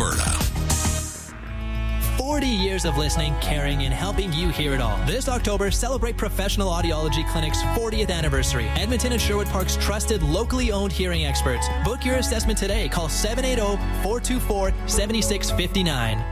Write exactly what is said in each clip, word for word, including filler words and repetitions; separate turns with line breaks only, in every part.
Alberta.
forty years of listening, caring, and helping you hear it all. This October, celebrate Professional Audiology Clinic's fortieth anniversary. Edmonton and Sherwood Park's trusted, locally owned hearing experts. Book your assessment today. Call seven eight zero, four two four, seven six five nine.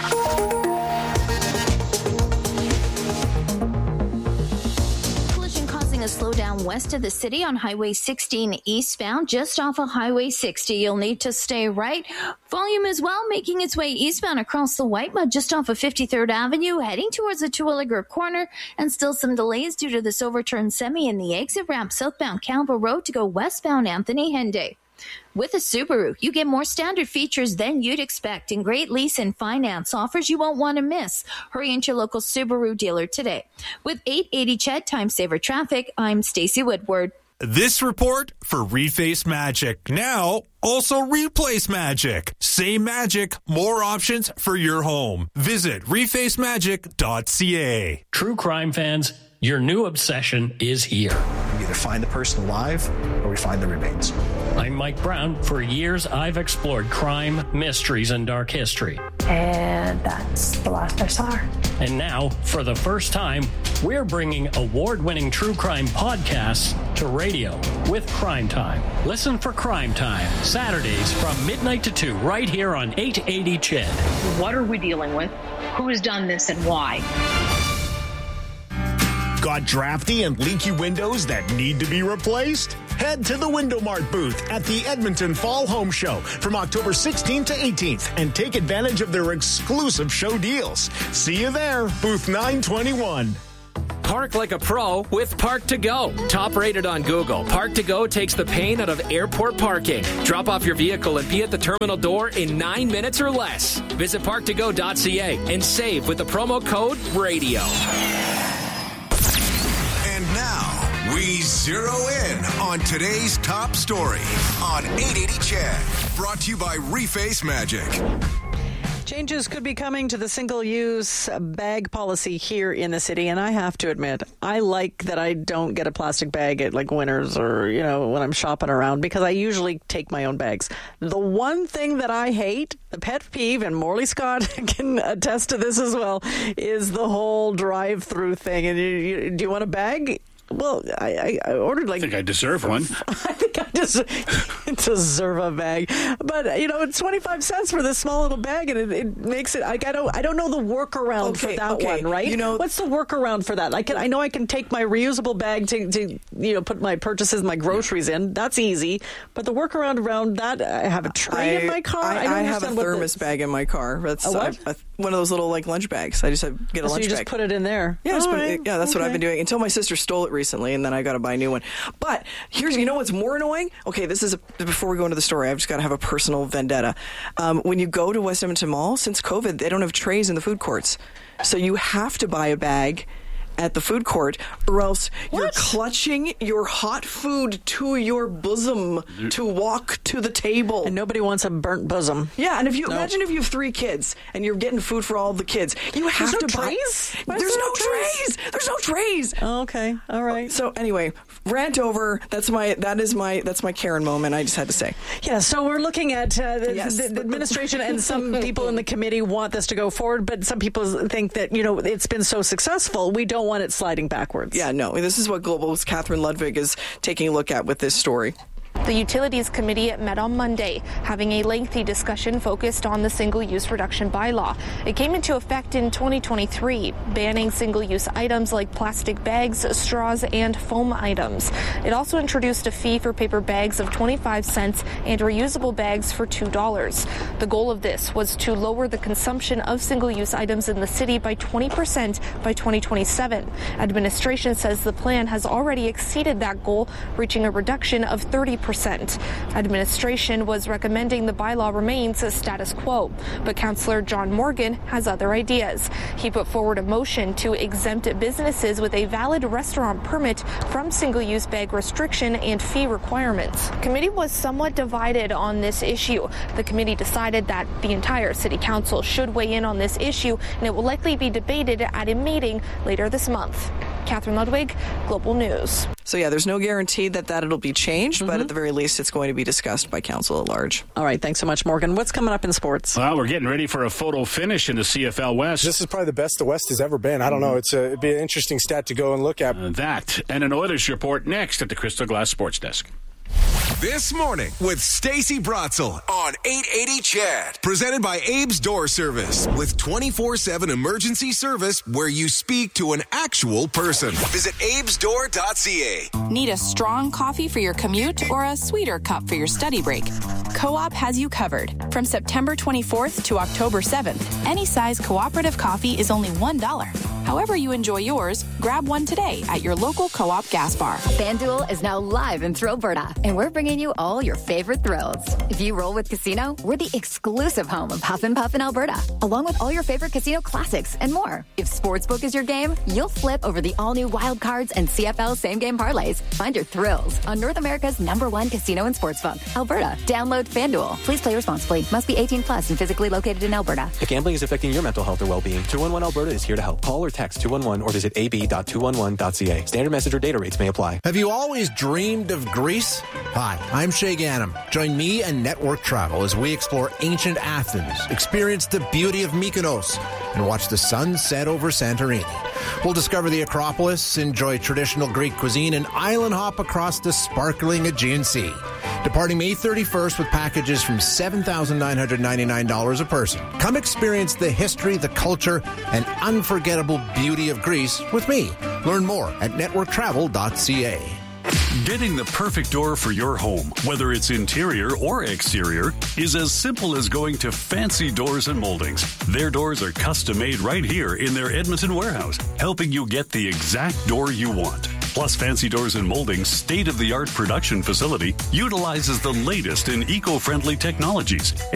A slowdown west of the city on Highway sixteen eastbound, just off of Highway sixty. You'll need to stay right. Volume as well making its way eastbound across the Whitemud, just off of fifty-third Avenue, heading towards the Terwillegar corner, and still some delays due to this overturned semi in the exit ramp southbound Campbell Road to go westbound Anthony Henday. With a Subaru, you get more standard features than you'd expect, and great lease and finance offers you won't want to miss. Hurry into your local Subaru dealer today. With eight eighty C H E D Time Saver Traffic, I'm Stacey Woodward.
This report for Reface Magic. Now, also Replace Magic. Same magic, more options for your home. Visit reface magic dot c a.
True crime fans, your new obsession is here.
We either find the person alive or we find the remains.
I'm Mike Brown. For years, I've explored crime, mysteries, and dark history.
And that's the last I saw her.
And now, for the first time, we're bringing award-winning true crime podcasts to radio with Crime Time. Listen for Crime Time, Saturdays from midnight to two, right here on eight eighty C H E D.
What are we dealing with? Who has done this and why?
Got drafty and leaky windows that need to be replaced? Head to the Window Mart booth at the Edmonton Fall Home Show from October sixteenth to eighteenth and take advantage of their exclusive show deals. See you there, booth nine twenty-one.
Park like a pro with Park to Go. Top rated on Google, Park to Go takes the pain out of airport parking. Drop off your vehicle and be at the terminal door in nine minutes or less. Visit park to go dot c a and save with the promo code RADIO.
And now, we zero in on today's top story on eight eighty C H E D. Brought to you by Reface Magic.
Changes could be coming to the single-use bag policy here in the city, and I have to admit, I like that I don't get a plastic bag at like Winners or, you know, when I'm shopping around, because I usually take my own bags. The one thing that I hate, the pet peeve, and Morley Scott can attest to this as well, is the whole drive-through thing. And you, you, do you want a bag? Well, I, I ordered like...
I think I deserve one.
I think I deserve, deserve a bag. But, you know, it's twenty-five cents for this small little bag, and it, it makes it... Like, I don't I don't know the workaround
okay,
for that
okay.
one, right?
You know,
what's the workaround for that? I can I know I can take my reusable bag to, to you know, put my purchases, my groceries in. That's easy. But the workaround around that, I have a tray
I,
in my car.
I,
I, don't
I have a thermos
the,
bag in my car. That's
a what?
I, I, one of those little, like, lunch bags. I just have, get a
oh,
lunch
so you
bag.
just put it in there?
Yeah,
put
right.
it,
yeah that's
okay.
what I've been doing until my sister stole it recently, and then I got to buy a new one. But here's, you know what's more annoying? Okay, this is, a, before we go into the story, I've just got to have a personal vendetta. Um, when you go to West Edmonton Mall, since COVID, they don't have trays in the food courts. So you have to buy a bag at the food court, or else what? You're clutching your hot food to your bosom to walk to the table.
And nobody wants a burnt bosom.
Yeah, and if you
nope.
imagine if you have three kids and you're getting food for all the kids, you have
There's
to
no
buy.
Trays?
There's
there
no
no trays?
trays. There's no trays.
Oh, okay, all right.
So anyway, rant over. That's my. That is my. That's my Karen moment. I just had to say.
Yeah. So we're looking at uh, the,
yes.
the, the administration, and some people in the committee want this to go forward, but some people think that, you know, it's been so successful, we don't want it sliding back.
Yeah, no. This is what Global's Catherine Ludwig is taking a look at with this story.
The Utilities Committee met on Monday, having a lengthy discussion focused on the single-use reduction bylaw. It came into effect in twenty twenty-three, banning single-use items like plastic bags, straws, and foam items. It also introduced a fee for paper bags of twenty-five cents and reusable bags for two dollars. The goal of this was to lower the consumption of single-use items in the city by twenty percent by twenty twenty-seven. Administration says the plan has already exceeded that goal, reaching a reduction of thirty percent. Administration was recommending the bylaw remains as status quo, but Councillor John Morgan has other ideas. He put forward a motion to exempt businesses with a valid restaurant permit from single-use bag restriction and fee requirements. The committee was somewhat divided on this issue. The committee decided that the entire City Council should weigh in on this issue, and it will likely be debated at a meeting later this month. Catherine Ludwig, Global News.
So, yeah, there's no guarantee that, that it'll be changed, mm-hmm. but at the very least, it's going to be discussed by council at large.
All right. Thanks so much, Morgan. What's coming up in sports?
Well, we're getting ready for a photo finish in the C F L West.
This is probably the best the West has ever been. I don't know. It's a, it'd be an interesting stat to go and look at.
Uh, that and an Oilers report next at the Crystal Glass Sports Desk.
This morning with Stacey Brotzel on eight eighty C H E D. Presented by Abe's Door Service. With twenty-four seven emergency service where you speak to an actual person. Visit abes door dot c a.
Need a strong coffee for your commute or a sweeter cup for your study break? Co-op has you covered. From September twenty-fourth to October seventh, any size cooperative coffee is only one dollar. However you enjoy yours, grab one today at your local Co-op gas bar.
FanDuel is now live in Thrillberta, and we're bringing you all your favorite thrills. If you roll with Casino, we're the exclusive home of Huff and Puff in Alberta, along with all your favorite casino classics and more. If Sportsbook is your game, you'll flip over the all-new Wild Cards and C F L same-game parlays. Find your thrills on North America's number one casino and sportsbook, Alberta. Download FanDuel. Please play responsibly. Must be eighteen plus and physically located in Alberta.
If gambling is affecting your mental health or well-being, two one one Alberta is here to help. Call or text two one one or visit a b dot two one one dot c a. Standard message or data rates may apply.
Have you always dreamed of Greece? Hi, I'm Shay Ganem. Join me and Network Travel as we explore ancient Athens, experience the beauty of Mykonos, and watch the sun set over Santorini. We'll discover the Acropolis, enjoy traditional Greek cuisine, and island hop across the sparkling Aegean Sea. Departing May thirty-first with packages from seven thousand nine hundred ninety-nine dollars a person. Come experience the history, the culture, and unforgettable beauty of Greece with me. Learn more at network travel dot c a.
Getting the perfect door for your home, whether it's interior or exterior, is as simple as going to Fancy Doors and Moldings. Their doors are custom made right here in their Edmonton warehouse, helping you get the exact door you want. Plus, Fancy Doors and Molding's state-of-the-art production facility utilizes the latest in eco-friendly technologies